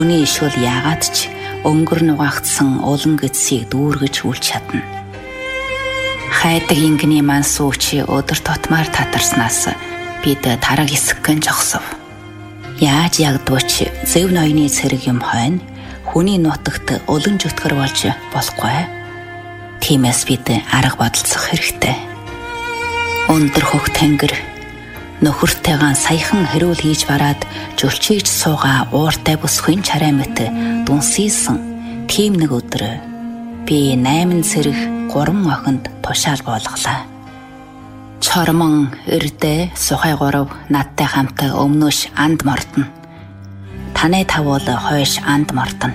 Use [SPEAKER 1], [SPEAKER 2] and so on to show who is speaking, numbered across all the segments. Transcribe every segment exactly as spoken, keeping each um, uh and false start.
[SPEAKER 1] Хүний ишүүл яагаад ч өнгөр нугаагдсан улан гэцсийг дүүргэж үлч чадна. Хайдаг ингэний маань сүүчи өдөр тутмаар татарснаас бид тараг эсгэн жогсов. Яаж ягдвч зөв ноёны цэрэг юм хойно хүний нутагт улан зүтгэр болж болохгүй. Тиймээс бид арга бодолцох хэрэгтэй. Өндөр хөх тэнгэр нөхөртэйгэн саяхан хэрүүл хийж бараад жөлчийж суугаа ууртай бүсгүй чарай мэт дүнсийсэн тийм нэг өдөр би найман цэрэг гурван охинд тушаал буулгалаа. Чормон эрдэ сухай гурав надтай хамт өмнөш анд мордно. Танай тавуул хойш анд мордно.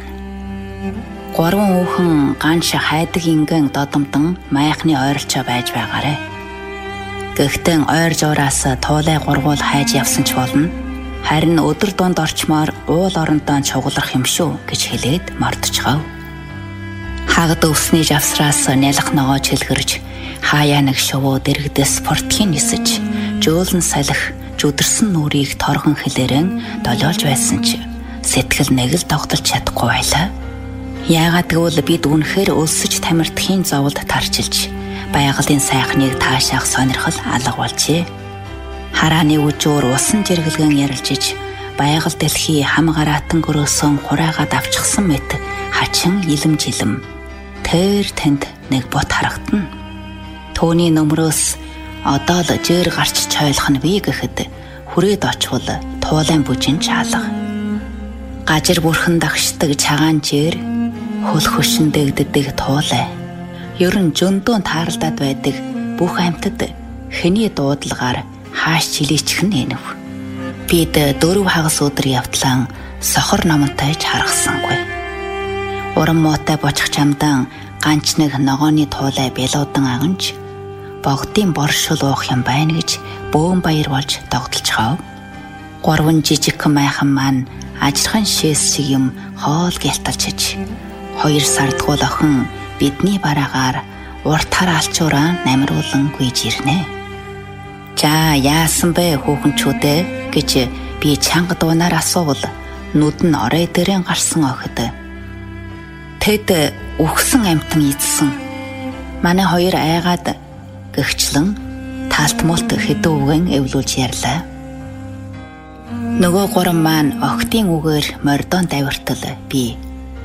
[SPEAKER 1] Гурван хүүхэн ганш хайдаг ингэн додомдон майхны ойролцоо байж байгаарэ. Гэхдээ ойр жуураас туулай гурвуул хайж явсан ч болно. Харин өдөр дунд орчмоор уул орондоо чуглах юм шүү гэж хэлээд мордчихав. Хагад өвсний жавсраас нялх ногоо чилгэрж хаяа нэг шувуу дэрэгдэс портхийн нисэж жөөлн салхи жүдэрсэн нүрийг торгон хэлэрэн долоолж байсан ч сэтгэл нэг л тогтолж чадахгүй байлаа. Яагаад гэвэл бид үнэхээр өлсөж тамирдхийн зовлд тарчилж байгалийн сайхныг таашаах сонирхол алга болжээ. Харааны үжүүр усан жиргэлгэн ярилжиж байгаль дэлхий хамгаратан гөрөөсөн хураагаад авчихсан мэт хачин илэм жилэм тэр тэнд нэг бот харагдана. Төвний нөмрөөс одоо л жээр гарч чойлох нь бий гэхэд хүрээд очвол туулайн бүжин чаалга. Гажир бүрхэн дагшдаг чагаан жээр хөл хөшин дэгддэг туулай. Ер нь жөндөө тааралдаад байдаг бүх амьтад хэний дуудлагаар хааш чилээчих нь энэв. Бид дөрөв хагас өдөр явтлан сохор номонтой ч харгасангүй. Уран муутай бочих чамдан ганч нэг ногооны туулай бэлуудан аганч богдын боршил уух юм байна гэж бөөн баяр болж тогтолж хав. Гурван жижиг майхан маань ажирхан шээс шиг юм хоол гялталчиж хоёр сардгуул охин бидний бараагаар уртаар алчуураа намруулан гүйж ирнэ. За яасан бэ хүүхэнчүүдээ гэж би чанга дуунаар асуувал нүд нь орой дээрэн гарсан охид. Тэд үхсэн амтан ийдсэн. Манай хоёр айгаад гэгчлэн таалтмуулт хэдэн үгэн эвлүүлж ярьлаа. Нөгөө гурван маань охидын үгээр мордон давиртал би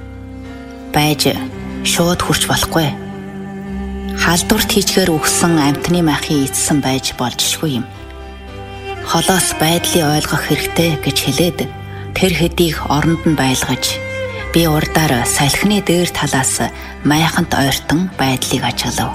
[SPEAKER 1] байж шууд хурч болохгүй. Халдварт хийчгээр үхсэн амтны махын ийдсэн байж болжшгүй юм. Холоос байдлыг ойлгох хэрэгтэй гэж хэлээд тэр хэдийг оронд нь байлгаж би урдаар салхины дээр талаас майханд ойртон байдлыг ажиглав.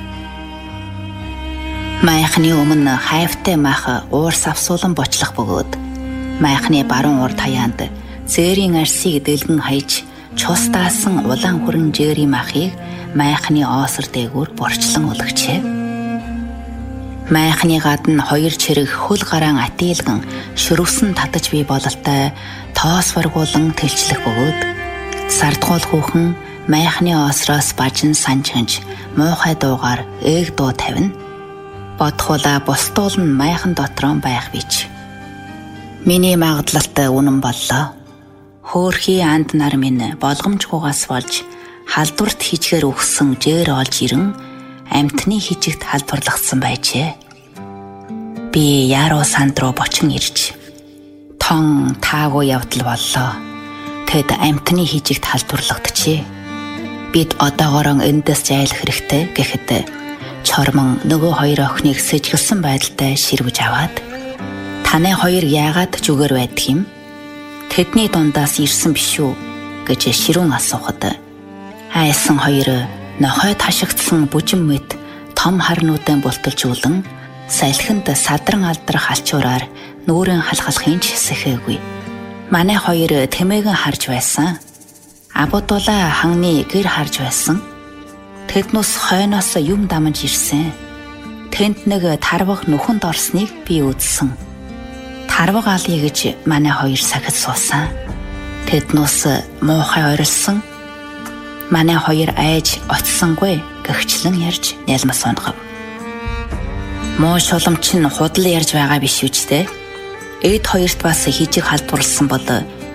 [SPEAKER 1] Майхны өмнө хайвтай мах уур савсуулан бочлох бөгөөд майхны баруун урд хаяанд зээрийн арсыг дэлгэн хаяж чус даасан улаан хүрэн жэри махыг майхны оосор дээгүүр борчлон өлгчээ. Майхны гадна хоёр чирэг хөл гараан атийлган шөрөвсөн татаж бий бололтой тоос варгуулан тэлчлэх бөгөөд сардгуул хүүхэн майхны оосроос бажин санжинж муухай дуугаар ээг дуу тавина. Бодхуулаа бусдуул нь майхан дотроо байх бич. Миний магадлалт үнэн боллоо. Хөөрхий анд нар минь болгомжгүйгаас болж халдварт хийчгээр өгсөн жээр олж ирэн амтны хижигт халдварлагдсан байжээ. Би яруу санд руу бочин ирж тон таагүй явдал боллоо. Тэд амтны хижигт халдварлагдчихэ. Бид одоогоор эндээс зайлах хэрэгтэй гэхэд чормон нөгөө хоёр охиныг сэжгэлсэн байдалтай ширвэж аваад танай хоёр яагаад зүгээр байдаг юм? Тэдний дундаас ирсэн биш үү гэж ширүүн асуухад айсан хоёр нохой ташигдсан бүжин мэт том харнуудаа булталжуулан салхинд садран алдрах алчуураар нүүрэн халахлахын ч сэхээгүй. Манай хоёр тэмээгэн харж байсан. Абудулаа хангны гэр харж байсан. Тэднээс хойноос юм дамж ирсэн. Тэнд нэг тарвах нүхэнд орсныг би үзсэн. Тарваг алъя гэж манай хоёр сахид суусан. Тэднээс муухай орилсон. Манай хоёр айж очсонгүй гэгчлэн ярьж нялмас унгав. Муу шуламч нь худал ярьж байгаа биш үстэй. Эд хоёрт бас хижиг халдварлсан бол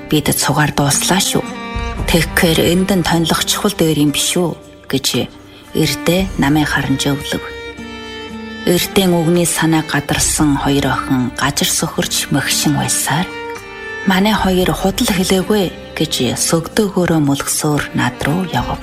[SPEAKER 1] Бид цугаар дууслаа шүү. Тэгэхээр энд нь тонлох чухал дээр юм биш үү гэж эрдээ намайг харанж өвлөв. Эрдийн үгний санаа гадарсан хоёр охин гажир сөхөрч мөхшин байсаар манай хоёр худал хэлээгүй гэж сөгдөөгөөрөө мөлгсөөр над руу явав.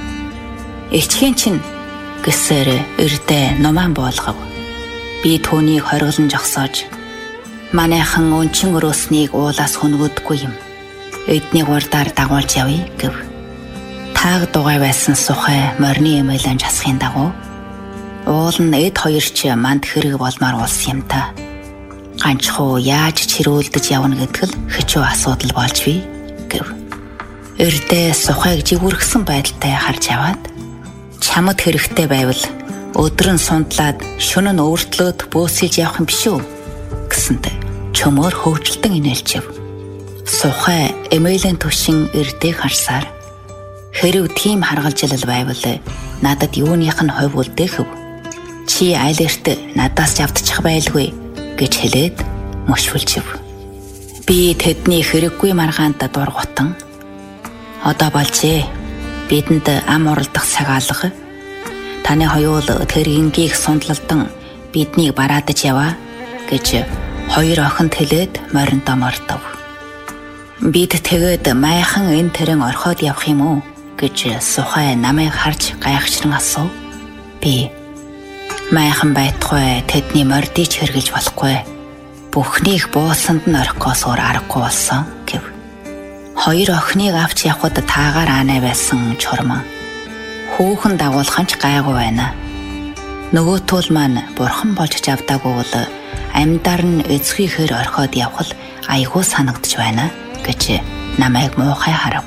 [SPEAKER 1] Ичхийн чинь гэсээр эрдээ нумаан болгов. Би түүнийг хориглон жогсоож манайхан өнчин өрөөснийг уулаас хөнгөдгүй юм. Эднийг урдаар дагуулж явъя гэв. Тааг дугай байсан сухай морины эмээлэн жасахын дагуу уул нь эд хоёр ч манд хэрэг болмаар болсон юм та. Ганчхуу яаж чирүүлдэж явна гэдэг л хэцүү асуудал болж бий гэв. Эрдээ сухайг жигүүрхсэн байдалтай харж аваад чамд хэрэгтэй байвал өдөр нь сундлаад шөнө нь өөртлөөд бөөсөж явах юм биш үү гэсэнтэй чөмөр хөвгөлтөн инээлжив. Сухай эмээлийн түшин эрдээ харсаар хэрв тийм харгалжлал байвал надад юуных нь хувь үлдээх вэ? Чи айлэрт надаас явдчих байлгүй гэж хэлээд мөшвөлжив. Би тэдний хэрэггүй маргаанд дургутан одоо болжээ. Бидэнд ам уралдах цаг алга. Таны хоёул тэр ингийг сундлалдан биднийг бараадаж яваа гэж хоёр охинд хэлээд мориндоо мортов. Бид тэгээд майхан энэ тэрэн орхиод явах юм уу гэж сухай намайг харж гайхшран асуув. Би майхан байтугай тэдний мордыг хэрглэж болохгүй. Бүхнийг буусанд нь орхихоос өөр аргагүй болсон гэв. Хоёр охиныг авч явхад таагаар аанай байсан чурман хүүхэн дагуулхан ч гайгүй байна. Нөгөө тул маань бурхан болж авдаагүй бол амьдар нь эцгийхээр орхиод явхал айгүй санагдж байна гэж намайг муухай харав.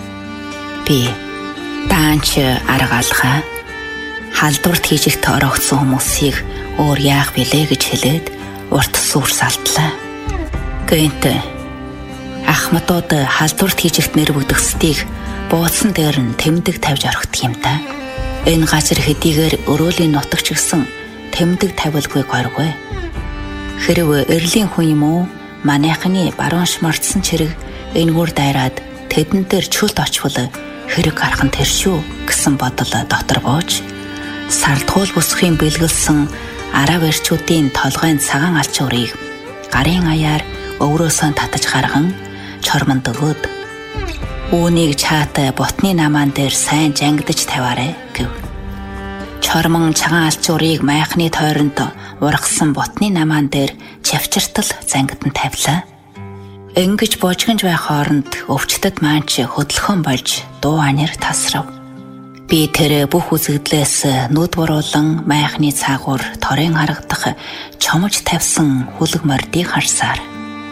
[SPEAKER 1] Би даанч аргаалхаа халдварт хийжигт орогдсон хүмүүсийг өөр яах билээ гэж хэлээд урт сүрс алдлаа. Гэнт ахмадууд халдварт хийжигт нэр бүгдсдгийг бууцсан дээр нь тэмдэг тавьж орхидог юм та. Энэ газар хэдийгээр өрөөлийн нутагч гэсэн тэмдэг тавилгүй горгүй. Хэрв эрлийн хүн юм уу манайхны баруунш мордсон чирэг энэгээр дайраад тэдэн дээр чөлд очвол хэрэг гарах нь тэр шүү гэсэн бодол дотор бууж сардгуул бүсгийн бэлгэлсэн арав эрчүүдийн толгойн цагаан алчуурыг гарын аяар өврөөсөө татаж гарган чормонд өгөөд үүнийг чаатай ботны намаан дээр сайн жангидж тавиарэ гэв. Чормон цагаан алчуурыг майхны тойронд ургасан ботны намаан дээр чавчиртал зангидан тавилаа. Ингэж божгонж байх хооронд өвчтөд маанч хөдөлгөөн болж дуу анир тасрав. Би тэр бүх үзэгдлээс нүд буруулан майхны цаагуур торын харагдах чомж тавьсан хүлэг мордыг харсаар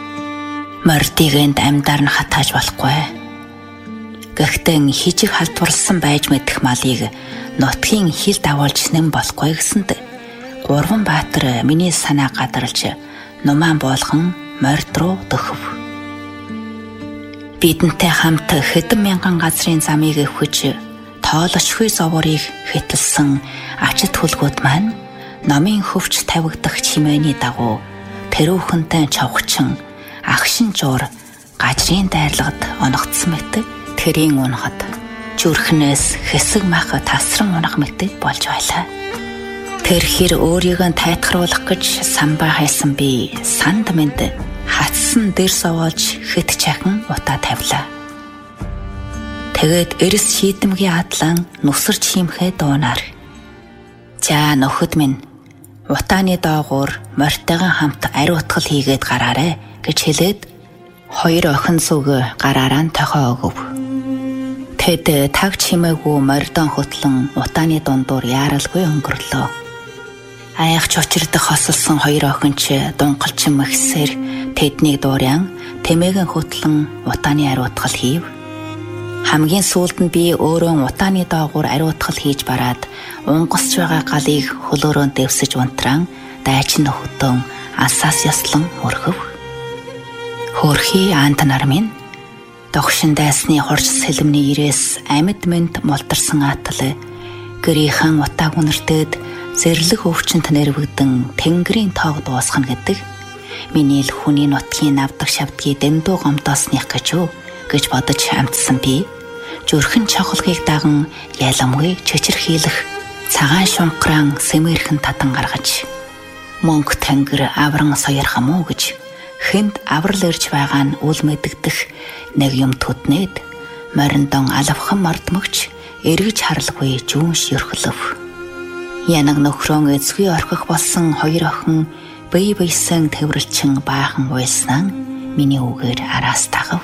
[SPEAKER 1] мордыг энд амьдаар нь хатааж болохгүй. Гэхдээ хижиг халдварлсан байж мэдэх малыг нутгийн хил дагуулж нэм болохгүй гэсэнд гурван баатар миний санаа гадарлж нумаан болгон морд руу дөхөв. Бидэнтэй хамт хэдэн мянган газрын замыг өвхөж тоолошгүй зовоорыг хэтэлсэн ачит хүлгүүд маань номын хөвч тавигдах чимээний дагуу тэрүүхэнтэй чавхчин агшин жуур гажрын дайрлагад оногдсон мэт тэрийн унахад зүрхнээс хэсэг мах тасран унах мэт болж байлаа. Тэр хэр өөрийгөө тайтгаруулах гэж самбаа хайсан би санд мэд хатсан дэр совоолж хэт чахан утаа тавилаа. Тэгээд эрс шийдэмгийн адлан нүсэрч хиймхээ дуунаар. За нөхөд минь утааны доогуур мортойгон хамт ариутгал хийгээд гараарэ гэж хэлээд хоёр охин зүг гараараа нь тохио өгөв. Тэд таг чимээгүй мордон хөтлөн утааны дундуур яаралгүй өнгөрлөө. Аягч учирдах хосолсон хоёр охин ч дунгалчин мөхсээр тэднийг дуурайан тэмээгэн хөтлөн утааны ариутгал хийв. Хамгийн сүүлд нь би өөрөө утааны доогуур ариутгал хийж бараад унгасч байгаа галыг хөлөөрөө дэвсэж унтраан дайчин нөхөдөн алсаас яслан өргөв. Хөөрхий ант нар минь догшин дайсны хурц сэлэмний ирээс амьд мэнд мултарсан атал гэрийнхэн утааг үнэртэд зэрлэг өвчнөд нэрвэгдэн тэнгэрийн тоог дуусгана гэдэг Миний л хүний нутгийн навдаг шавдгийг дэндүү гомдоосных гэж юу гэж бодож амтсан би. Зүрхэн чохолгийг даган яламгүй чичирхийлэх цагаан шунхран сэмэрхэн татан гаргаж мөнх тэнгэр авран соёрхам уу гэж хэнд аврал ирж байгаа нь үл мэддэх нэг юм төднөөд мориндон алавхан мордмогч эргэж харалгүй жүүнш өрхлөв. Янаг нөхрөн эзгүй орхих болсон хоёр охин бие биесэн тэврэлчин баахан уйлснаа миний үгээр араас тагав.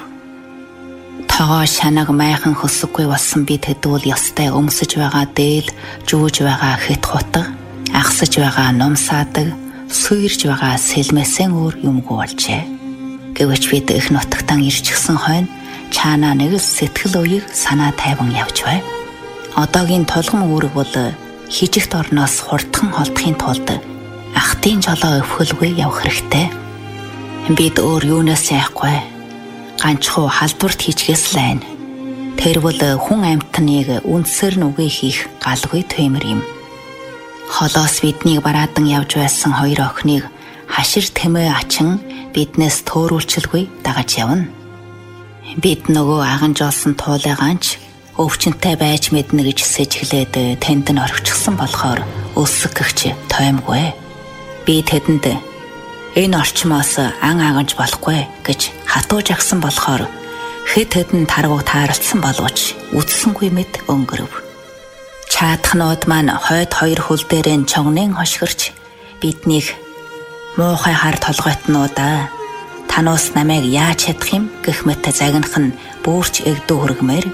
[SPEAKER 1] Тогоо шанаг майхан хөсөггүй болсон би тэдүүл ёстой өмсөж байгаа дээл жүүж байгаа хэт хутга ахсаж байгаа ном саадаг суйрж байгаа сэлмэсэн өөр юмгүй болжээ. Гэвч бид их нутагтан ирчихсэн хойно чаана нэг сэтгэл үеийг санаа тайван явж бай. Одоогийн толгом үүрэг бол хижигт орноос хурдхан холдохын тулд ахтын жолоо өвхөлгүй явах хэрэгтэй. Бид өөр юунаас яахгүй ганчхуу халдварт хийчгээс л байна. Тэр бол хүн амьтныг үндсээр нь үгээ хийх галгүй төмөр юм. Холоос биднийг бараадан явж байсан хоёр охиныг хашир тэмээ ачин биднээс төөрүүлчилгүй дагаж явна. Бид нөгөө аганжуулсан туулайгаанч өвчнөтэй байж мэднэ гэж сэжиглээд тэнд нь орчихсон болохоор өсгөгч тоймгүй. Би тэдэнд энэ орчмоос ан аганж болохгүй гэж хатууж агсан болохоор хэд хэдэн таргууг тааралцсан боловч үтсэнгүй мэд өнгөрөв. Чаадхнууд маань хойд хоёр хөл дээрээ чонгонын хошгирч биднийг муухай хар толгойтнуудаа тануус намайг яаж чадах юм гэх мэт загнах нь бүрч эгдүү хүргмээр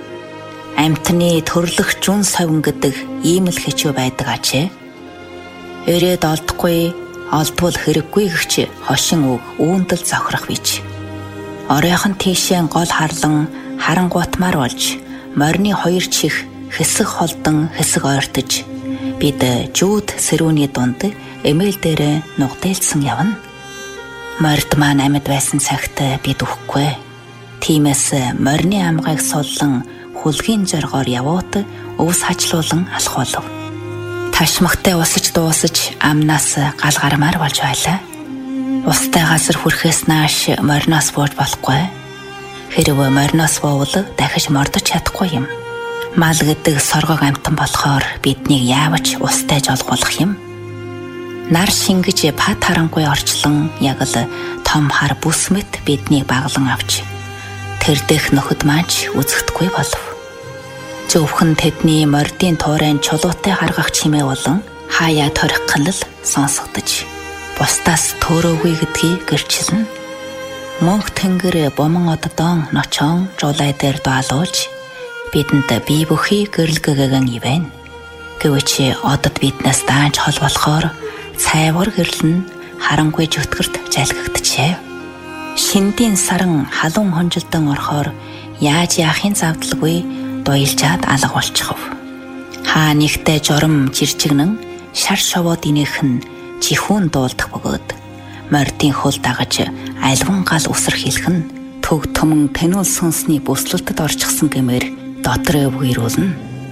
[SPEAKER 1] амьтны төрлөх жүн совин гэдэг ийм л хэцүү байдаг ачээ. Ирээд олдохгүй олдвол хэрэггүй гэгч хошин үг үүндэл зохирох бич. Оройхон тийшээ гол харлан харангуутмаар болж морины хоёр чих хэсэг холдон хэсэг ойртож бид жүүд сэрүүний дунд эмээл дээр нугдээлсэн явна. Морд маань амьд байсан цагт бид үхэхгүй. Тиймээс морины амгайг суллан хүлгийн зоргоор явуут өвс хажлуулан алах болов. Ташмагтай усаж дуусаж амнаас гал гармаар болж байлаа. Устай газар хүрэхээс нааш мориноос бууж болохгүй. Хэрвээ мориноос буувал дахиж мордож чадахгүй юм. Мал гэдэг соргог амтан болохоор биднийг яавч устай жолгуулах юм. Нар шингэж пат харангүй орчлон яг л том хар бүс мэт биднийг баглан авч тэр дэх нөхөд маань үзэгдэхгүй болов. Зөвхөн тэдний мордын туурайн чулуутай гаргах чимээ болон хаяа торих гэнэл сонсогдож бусдаас төөрөөгүй гэдгийг гэрчилнэ. Мөнх тэнгэр бомон оддон ночон жуулай дээр даалуулж бидэнд бие бүхий гэрэлгэгэн ивэн. Гэвч одод биднээс даанч хол болохоор цайвар гэрлэн харангүй зүтгэрт залгигдчихэ. Шиндийн саран халуун хонжилдон орохоор яаж яахын завдалгүй дуйлжаад алга болчихов. Хаа нэгтэй жором жирчигнэн шар шовоод инехэн чихүүн дуулдах бөгөөд мордын хөл дагаж альван гал усрхийлэх нь төг төмөн тэнүүл сүнсний бүслэлтэд орчихсан гэмээр дотроо өвгөрүүлнэ.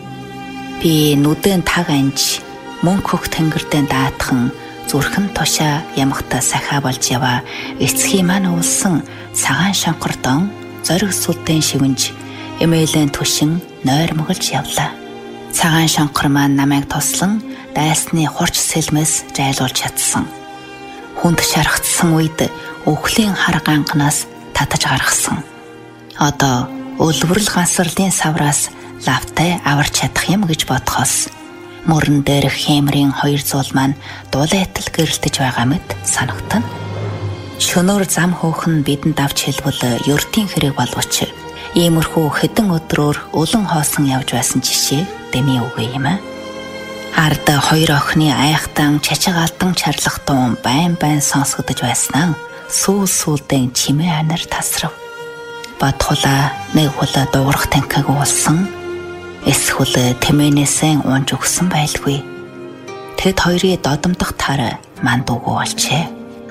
[SPEAKER 1] Би нүдэн таг анж мөнх хөх тэнгэрдээ даатхан зүрхэн тушаа ямхта сахаа болж яваа эцгийн маань уулсан цагаан шанхардон зориг сүлдэн шивэнж эмээлэн түшин нойр мөглж явлаа. Цагаан шанхар маань намайг туслан дайсны хурц сэлмэс жайлуулж чадсан. Хүнд шархацсан үед өвхлийн хар ганганаас татаж гаргасан. Одоо өлвөрл гансарлын савраас лавтай аварч чадах юм гэж бодхоос мөрөн дээрх хэмрийн хоёр зуул маань дулайтал гэрэлтэж байгаа мэт санагдана. Шөнөөр зам хөөхн бидэнд авч хэлбэл ердийн хэрэг боловч иймэрхүү хэдэн өдрөөр улан хоосон явж байсан жишээ дэми үгүй юм аа. Ард хоёр охины айхтан чачиг алдан чарлах туун байн байн сонсогдож байснаа сүүл сүүлдэн чимээ анар тасрав. Бадхулаа нэг хулаа дуурах танхиг уулсан эсвэл тэмээнээсээ унж өгсөн байлгүй. Тэд хоёрын додомдох тар мандуугүй болчээ.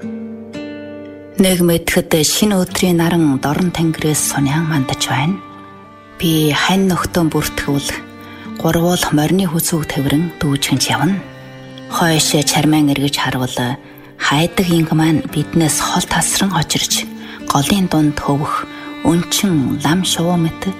[SPEAKER 1] Нэг мэдхэд шинэ өдрийн наран дорн тэнгэрээс суняан мандаж байна. Би хань нөхдөн бүртгүүл гурвуул морины хүзүүг тэврэн дүүжгэнж явна. Хойш чармаан эргэж харвал хайдаг инг маань биднээс хол тасран очирч голын дунд хөвөх өнчин лам шувуу мэт